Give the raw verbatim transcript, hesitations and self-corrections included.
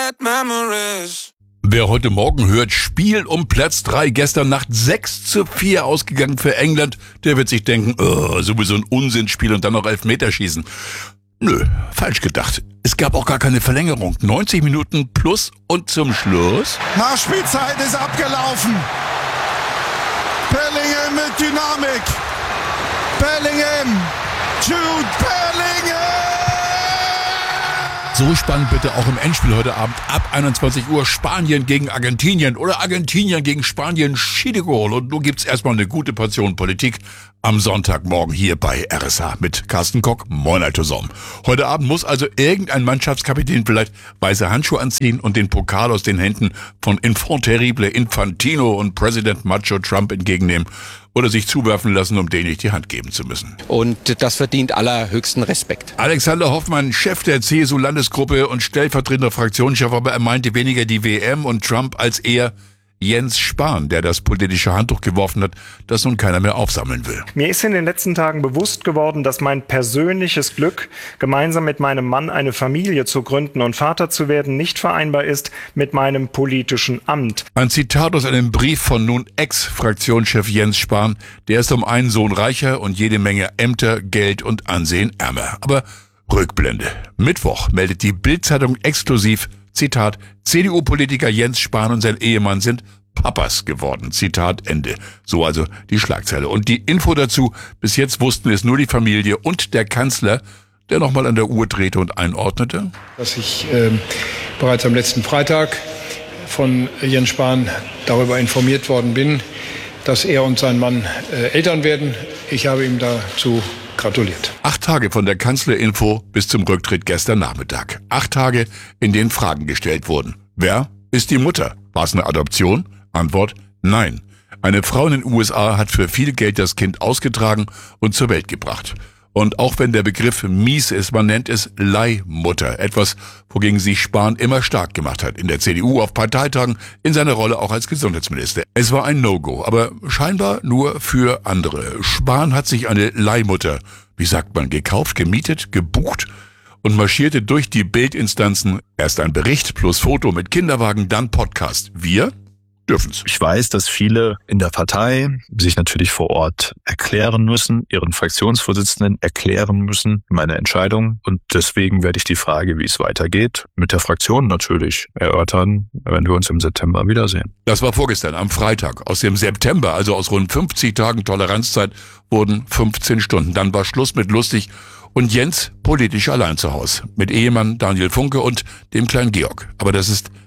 bad memories. Wer heute Morgen hört, Spiel um Platz drei, gestern Nacht sechs zu vier ausgegangen für England, der wird sich denken, oh, sowieso ein Unsinnsspiel und dann noch Elfmeterschießen. Nö, falsch gedacht. Es gab auch gar keine Verlängerung. neunzig Minuten plus und zum Schluss... Nachspielzeit ist abgelaufen. Bellingham mit Dynamik. Bellingham. Jude Bellingham. So spannend bitte auch im Endspiel heute Abend ab einundzwanzig Uhr Spanien gegen Argentinien oder Argentinien gegen Spanien. Schiedegol. Und nun gibt's erstmal eine gute Portion Politik am Sonntagmorgen hier bei R S H mit Carsten Kock. Moin, Alter Som. Heute Abend muss also irgendein Mannschaftskapitän vielleicht weiße Handschuhe anziehen und den Pokal aus den Händen von Infant Terrible Infantino und Präsident Macho Trump entgegennehmen oder sich zuwerfen lassen, um denen nicht die Hand geben zu müssen. Und das verdient allerhöchsten Respekt. Alexander Hoffmann, Chef der C S U-Landesgruppe und stellvertretender Fraktionschef, aber er meinte weniger die W M und Trump als eher Jens Spahn, der das politische Handtuch geworfen hat, das nun keiner mehr aufsammeln will. Mir ist in den letzten Tagen bewusst geworden, dass mein persönliches Glück, gemeinsam mit meinem Mann eine Familie zu gründen und Vater zu werden, nicht vereinbar ist mit meinem politischen Amt. Ein Zitat aus einem Brief von nun Ex-Fraktionschef Jens Spahn. Der ist um einen Sohn reicher und jede Menge Ämter, Geld und Ansehen ärmer. Aber Rückblende. Mittwoch meldet die Bild-Zeitung exklusiv, Zitat, C D U-Politiker Jens Spahn und sein Ehemann sind Papas geworden. Zitat Ende. So also die Schlagzeile. Und die Info dazu, bis jetzt wussten es nur die Familie und der Kanzler, der nochmal an der Uhr drehte und einordnete. Dass ich äh, bereits am letzten Freitag von Jens Spahn darüber informiert worden bin, dass er und sein Mann äh, Eltern werden. Ich habe ihm dazu gratuliert. Acht Tage von der Kanzlerinfo bis zum Rücktritt gestern Nachmittag. Acht Tage, in denen Fragen gestellt wurden. Wer ist die Mutter? War es eine Adoption? Antwort, nein. Eine Frau in den U S A hat für viel Geld das Kind ausgetragen und zur Welt gebracht. Und auch wenn der Begriff mies ist, man nennt es Leihmutter. Etwas, wogegen sich Spahn immer stark gemacht hat. In der C D U, auf Parteitagen, in seiner Rolle auch als Gesundheitsminister. Es war ein No-Go, aber scheinbar nur für andere. Spahn hat sich eine Leihmutter, wie sagt man, gekauft, gemietet, gebucht und marschierte durch die Bildinstanzen. Erst ein Bericht plus Foto mit Kinderwagen, dann Podcast. Wir dürfen's. Ich weiß, dass viele in der Partei sich natürlich vor Ort erklären müssen, ihren Fraktionsvorsitzenden erklären müssen, meine Entscheidung. Und deswegen werde ich die Frage, wie es weitergeht, mit der Fraktion natürlich erörtern, wenn wir uns im September wiedersehen. Das war vorgestern, am Freitag. Aus dem September, also aus rund fünfzig Tagen Toleranzzeit, wurden fünfzehn Stunden. Dann war Schluss mit lustig und Jens politisch allein zu Hause. Mit Ehemann Daniel Funke und dem kleinen Georg. Aber das ist